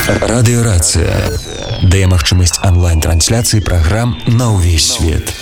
Радыёрацыя дае магчымасць онлайн-трансляцыі праграм на ўвесь свет.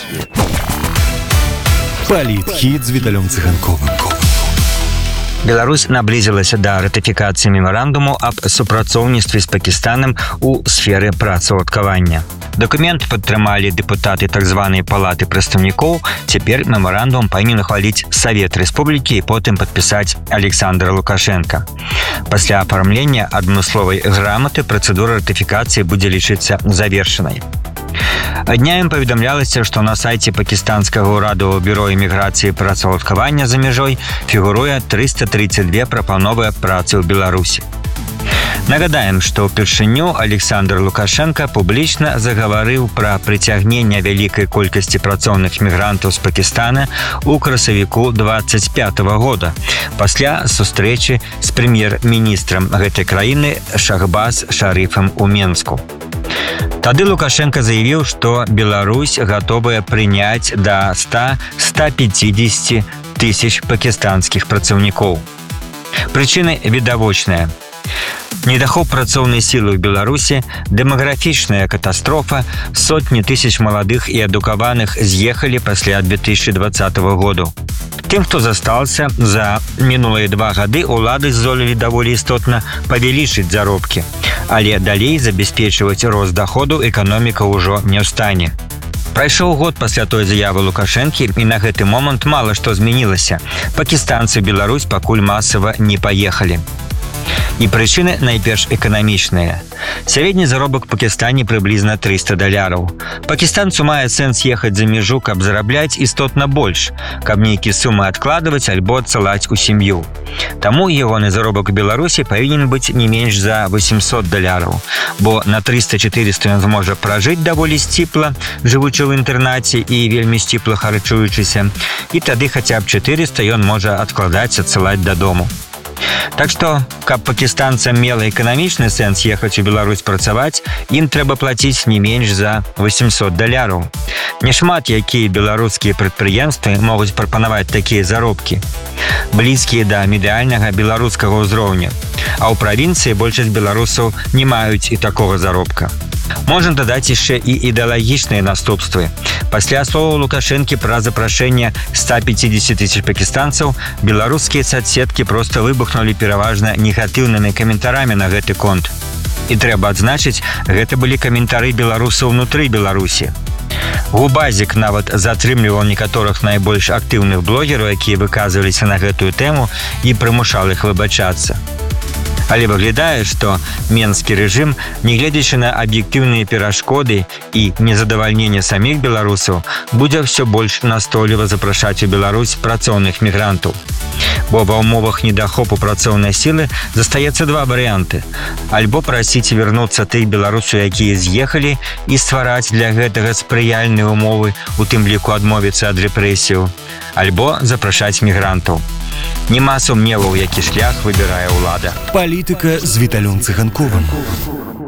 Палітхіт з Віталём Цыганковым. Беларусь наблизилась до ратыфікацыі мемарандуму аб супрацоўніцтве з Пакістанам у сферы працаўладкавання. Документ падтрымалі дэпутаты так званай палаты прадстаўнікоў. Цяпер мемарандум павінен ухваліць Савет Рэспублікі і потым падпісаць Александр Лукашенко. Пасля афармлення адмысловай граматы працэдура ратыфікацыі будзе лічыцца завершанай. Днямі паведамлялася, што на сайце пакістанскага ўрадавага бюро іміграцыі і працаўладкавання за мяжой фігуруе 332 прапановы працы ў Беларусі. Нагадаем, што ўпершыню Александр Лукашенко публічна загаварыў пра прыцягненне вялікай колькасці працоўных мігрантаў з Пакістана ў красавіку 25-го года пасля сустрэчы з прэм'ер-міністрам гэтай краіны Шахбаз Шарыфам у Менску. Тады Лукашенко заявіў, што Беларусь гатовая прыняць да 100-150 тысяч пакістанскіх працаўнікоў. Прычыны відавочныя. Недахоп працоўнай сілы ў Беларусі, дэмаграфічная катастрофа, сотні тысяч маладых і адукаваных з'ехалі пасля 2020 году. Тым, хто застаўся, за мінулыя 2 гады ўлады здолелі даволі істотна павялічыць заробкі, але далей забяспечваць рост даходу эканоміка ўжо не ў стане. Прайшоў год пасля той заявы Лукашэнкі, і на гэты момант мала што змянілася. Пакістанцы ў Беларусь пакуль масава не паехалі. І прычыны найперш эканамічныя. Сярэдні заробак у Пакістане прыблізна $300. Пакістанцу мае сэнс ехаць за мяжу, каб зарабляць істотна больш, каб нейкія сумы адкладваць альбо адсылаць у сям'ю. Таму ягоны заробак у Беларусі павінен быць не менш за $800, бо на 300-400 ён зможа пражыць даволі сціпла, жывучы ў інтэрнаце і вельмі сціпла харчуючыся, і тады хаця б 400 ён можа адкладаць, адсылаць дадому. Так што, каб пакістанцам мела эканамічны сэнс ехаць у Беларусь працаваць, ім трэба плаціць не менш за $800. Няшмат якія беларускія прадпрыемствы могуць прапанаваць такія заробкі, блізкія да медыальнага беларускага ўзроўня, а ў правінцыі большасць беларусаў не маюць і такога заробка. Можна дадаць яшчэ і ідэалагічныя наступствы. Пасля словаў Лукашэнкі пра запрашэнне 150 тысяч пакістанцаў, беларускія соцсеткі проста выбухнулі пераважна негатыўнымі каментарамі на гэты конт. І трэба адзначыць, гэта былі каментары беларусаў унутры Беларусі. Губазік нават затрымліваў некаторых найбольш актыўных блогераў, якія выказваліся на гэтую тэму, і прымушаў іх выбачацца. Але выглядае, што менскі рэжым, нягледзячы на аб'ектыўныя перашкоды і незадавальненне саміх беларусаў, будзе ўсё больш настойліва запрашаць у Беларусь працоўных мігрантаў. Бо ва ўмовах недахопу працоўнай сілы застаецца 2 варыянты. Альбо прасіць вярнуцца тых беларусаў, якія з'ехалі, і ствараць для гэтага спрыяльныя ўмовы, у тым ліку адмовіцца ад рэпрэсіяў, альбо запрашаць мігрантаў. Нема сумневаў, які шлях выбірае ўлада. Палітыка з Віталём Цыганковым.